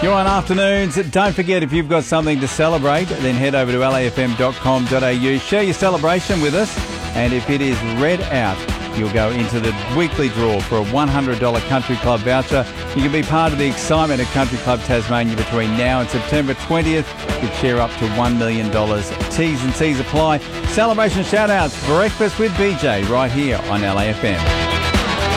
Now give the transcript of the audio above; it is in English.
You're on Afternoons. Don't forget, if you've got something to celebrate, then head over to lafm.com.au. Share your celebration with us. And if it is read out, you'll go into the weekly draw for a $100 Country Club voucher. You can be part of the excitement at Country Club Tasmania between now and September 20th. You can share up to $1 million. T's and C's apply. Celebration shout-outs, Breakfast with BJ, right here on LAFM.